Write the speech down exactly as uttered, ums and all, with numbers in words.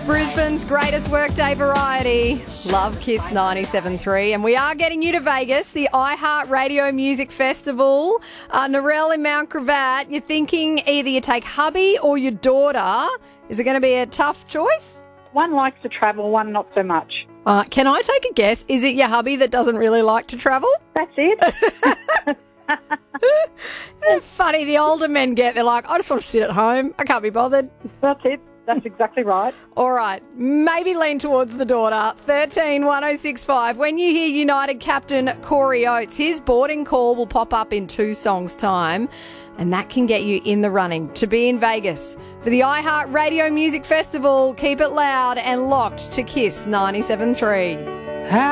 Brisbane's greatest workday variety. Love Kiss ninety-seven point three. And we are getting you to Vegas, the iHeartRadio Music Festival. Uh, Narelle in Mount Gravatt, you're thinking either you take hubby or your daughter. Is it going to be a tough choice? One likes to travel, one not so much. Uh, can I take a guess? Is it your hubby that doesn't really like to travel? That's it. Isn't it funny? The older men get, they're like, I just want to sit at home. I can't be bothered. That's it. That's exactly right. All right. Maybe lean towards the daughter. thirteen one oh six five. When you hear United captain Corey Oates, his boarding call will pop up in two songs' time, and that can get you in the running to be in Vegas for the iHeartRadio Music Festival. Keep it loud and locked to Kiss ninety-seven point three.